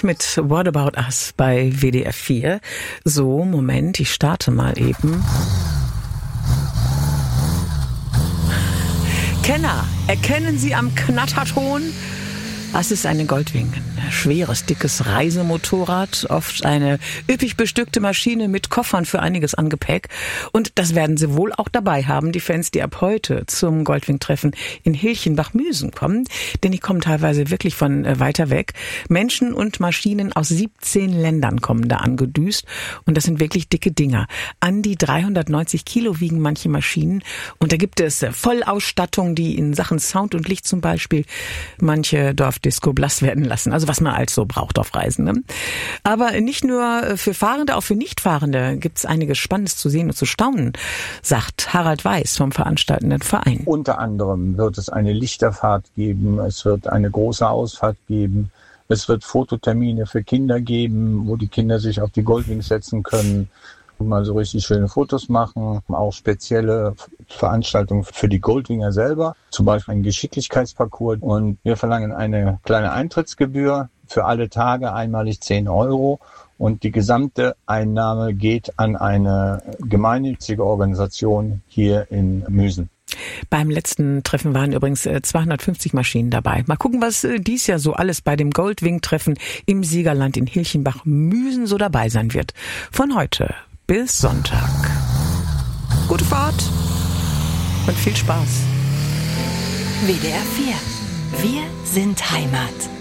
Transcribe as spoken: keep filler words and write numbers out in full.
mit What About Us bei W D R vier. So, Moment, ich starte mal eben. Kenner, erkennen Sie am Knatterton? Das ist eine Goldwing, ein schweres, dickes Reisemotorrad, oft eine üppig bestückte Maschine mit Koffern für einiges an Gepäck. Und das werden Sie wohl auch dabei haben, die Fans, die ab heute zum Goldwing-Treffen in Hilchenbach-Müsen kommen. Denn die kommen teilweise wirklich von äh, weiter weg. Menschen und Maschinen aus siebzehn Ländern kommen da angedüst. Und das sind wirklich dicke Dinger. An die dreihundertneunzig Kilo wiegen manche Maschinen. Und da gibt es äh, Vollausstattung, die in Sachen Sound und Licht zum Beispiel manche Dorf Disco blass werden lassen. Also was man halt so braucht auf Reisen. Ne? Aber nicht nur für Fahrende, auch für Nichtfahrende gibt es einiges Spannendes zu sehen und zu staunen, sagt Harald Weiß vom veranstaltenden Verein. Unter anderem wird es eine Lichterfahrt geben, es wird eine große Ausfahrt geben, es wird Fototermine für Kinder geben, wo die Kinder sich auf die Goldwings setzen können, mal so richtig schöne Fotos machen, auch spezielle Veranstaltungen für die Goldwinger selber, zum Beispiel ein Geschicklichkeitsparcours, und wir verlangen eine kleine Eintrittsgebühr für alle Tage, einmalig zehn Euro, und die gesamte Einnahme geht an eine gemeinnützige Organisation hier in Müsen. Beim letzten Treffen waren übrigens zweihundertfünfzig Maschinen dabei. Mal gucken, was dies Jahr so alles bei dem Goldwing-Treffen im Siegerland in Hilchenbach-Müsen so dabei sein wird. Von heute bis Sonntag. Gute Fahrt und viel Spaß. W D R vier. Wir sind Heimat.